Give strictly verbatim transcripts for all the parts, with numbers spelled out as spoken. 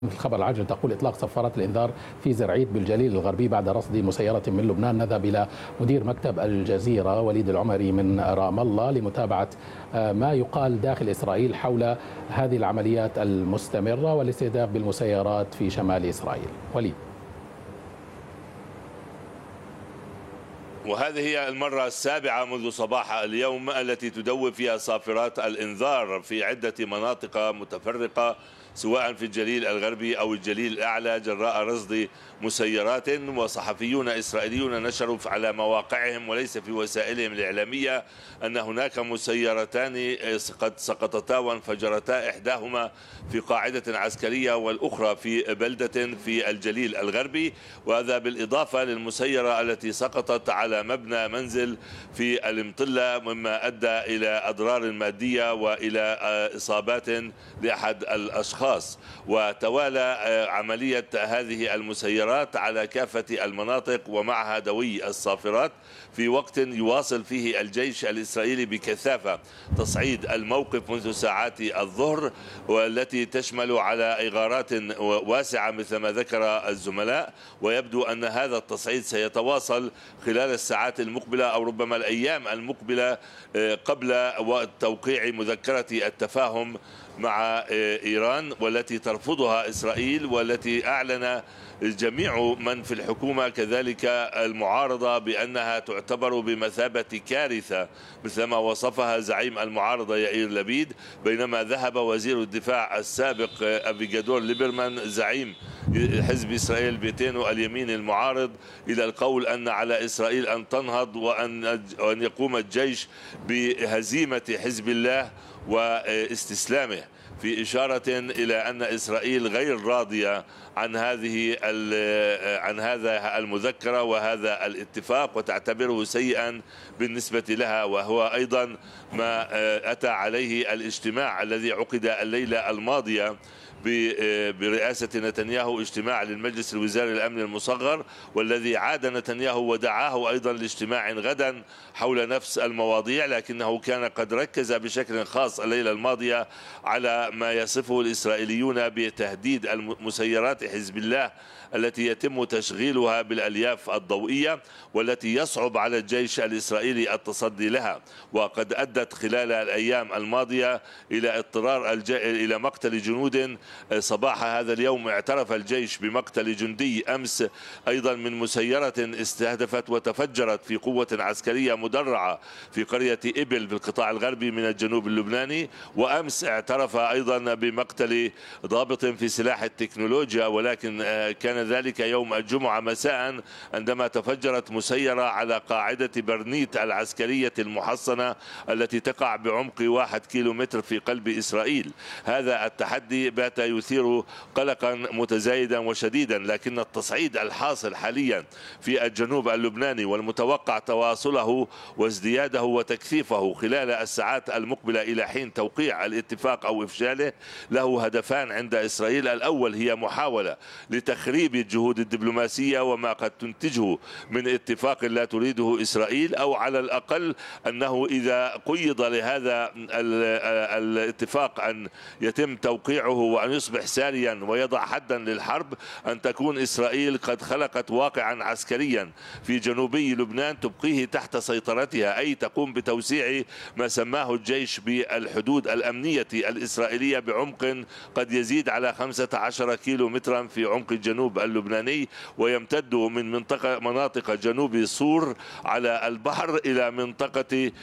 في الخبر العاجل تقول إطلاق صفارات الإنذار في زرعيت بالجليل الغربي بعد رصد مسيرة من لبنان. نذهب إلى مدير مكتب الجزيرة وليد العمري من رام الله لمتابعة ما يقال داخل إسرائيل حول هذه العمليات المستمرة والاستهداف بالمسيرات في شمال إسرائيل. وليد. وهذه هي المرة السابعة منذ صباح اليوم التي تدوب فيها صافرات الإنذار في عدة مناطق متفرقة سواء في الجليل الغربي أو الجليل الأعلى جراء رصد مسيرات. وصحفيون إسرائيليون نشروا على مواقعهم وليس في وسائلهم الإعلامية أن هناك مسيرتان قد سقطتا وانفجرتا، إحداهما في قاعدة عسكرية والأخرى في بلدة في الجليل الغربي، وهذا بالإضافة للمسيرة التي سقطت على مبنى منزل في المطلة مما أدى إلى أضرار مادية وإلى إصابات لأحد الأشخاص. وتوالى عملية هذه المسيرات على كافة المناطق ومعها دوي الصافرات في وقت يواصل فيه الجيش الإسرائيلي بكثافة تصعيد الموقف منذ ساعات الظهر، والتي تشمل على إغارات واسعة مثل ما ذكر الزملاء. ويبدو أن هذا التصعيد سيتواصل خلال الساعات المقبلة أو ربما الأيام المقبلة قبل توقيع مذكرة التفاهم مع إيران والتي ترفضها إسرائيل، والتي أعلن جميع من في الحكومة كذلك المعارضة بأنها تعتبر بمثابة كارثة مثلما وصفها زعيم المعارضة يائير لبيد، بينما ذهب وزير الدفاع السابق أفيجادور ليبرمان زعيم حزب إسرائيل بيتينو اليمين المعارض إلى القول أن على إسرائيل أن تنهض وأن وأن يقوم الجيش بهزيمة حزب الله واستسلامه، في إشارة إلى أن إسرائيل غير راضية عن هذه عن هذا المذكرة وهذا الاتفاق وتعتبره سيئا بالنسبة لها. وهو أيضا ما أتى عليه الاجتماع الذي عقد الليلة الماضية برئاسة نتنياهو، اجتماع للمجلس الوزاري الأمن المصغر، والذي عاد نتنياهو ودعاه أيضا لاجتماع غدا حول نفس المواضيع، لكنه كان قد ركز بشكل خاص الليلة الماضية على ما يصفه الإسرائيليون بتهديد المسيرات حزب الله التي يتم تشغيلها بالألياف الضوئية والتي يصعب على الجيش الإسرائيلي التصدي لها. وقد أدت خلال الأيام الماضية إلى اضطرار الج... إلى مقتل جنود. صباح هذا اليوم اعترف الجيش بمقتل جندي أمس أيضا من مسيرة استهدفت وتفجرت في قوة عسكرية مدرعة في قرية إبل في القطاع الغربي من الجنوب اللبناني. وأمس اعترف أيضا بمقتل ضابط في سلاح التكنولوجيا، ولكن كان ذلك يوم الجمعة مساء عندما تفجرت مسيرة على قاعدة برنيت العسكرية المحصنة التي تقع بعمق واحد كيلو متر في قلب إسرائيل. هذا التحدي بات يثير قلقا متزايدا وشديدا، لكن التصعيد الحاصل حاليا في الجنوب اللبناني والمتوقع تواصله وازدياده وتكثيفه خلال الساعات المقبلة إلى حين توقيع الاتفاق أو إفشاله له هدفان عند إسرائيل. الأول هي محاولة لتخريب الجهود الدبلوماسية وما قد تنتجه من اتفاق لا تريده إسرائيل، أو على الأقل أنه إذا قيض لهذا الاتفاق أن يتم توقيعه وأن يصبح ساريا ويضع حدا للحرب، أن تكون إسرائيل قد خلقت واقعا عسكريا في جنوبي لبنان تبقيه تحت سيطرتها، أي تقوم بتوسيع ما سماه الجيش بالحدود الأمنية الإسرائيلية بعمق قد يزيد على خمسة عشر كيلو مترا في عمق الجنوب اللبناني، ويمتد من منطقة مناطق جنوب صور على البحر إلى منطقة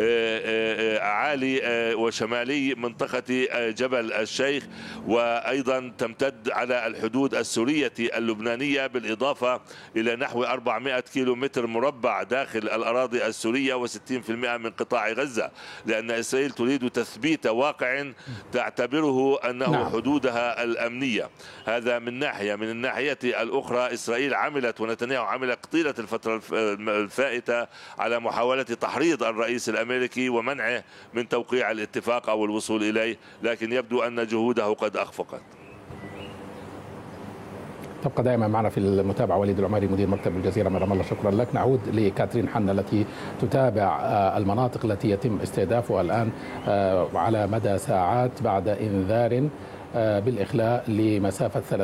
عالي وشمالي منطقة جبل الشيخ، وأيضا تمتد على الحدود السورية اللبنانية بالإضافة إلى نحو أربعمائة كيلو متر مربع داخل الأراضي السورية وستين بالمئة من قطاع غزة، لأن إسرائيل تريد تثبيت واقع تعتبره أنه نعم. حدودها الأمنية. هذا من ناحية. من الناحية الأخرى إسرائيل عملت ونتنياهو عمل طيلة الفترة الفائتة على محاولة تحريض الرئيس الأمريكي ومنعه من توقيع الاتفاق أو الوصول إليه، لكن يبدو أن جهوده قد أخفقت. تبقى دائما معنا في المتابعة وليد العمري مدير مكتب الجزيرة من رام الله. شكرا لك. نعود لكاترين حنا التي تتابع المناطق التي يتم استهدافها الآن على مدى ساعات بعد إنذار بالإخلاء لمسافة ثلاث